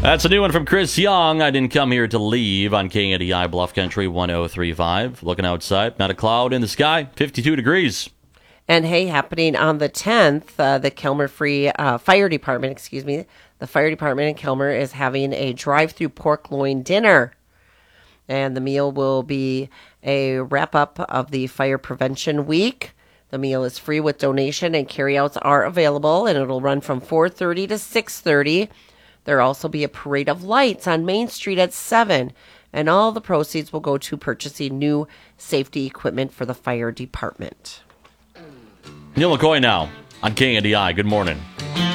That's a new one from Chris Young. I didn't come here to leave on KNDI Bluff Country 1035. Looking outside, not a cloud in the sky, 52 degrees. And hey, happening on the 10th, the Kelmer Fire Department, the Fire Department in Kelmer is having a drive-through pork loin dinner. And the meal will be a wrap-up of the Fire Prevention Week. The meal is free with donation, and carryouts are available, and it'll run from 4:30 to 6:30. There'll also be a parade of lights on Main Street at 7, and all the proceeds will go to purchasing new safety equipment for the fire department. Neil McCoy now on KNDI. Good morning.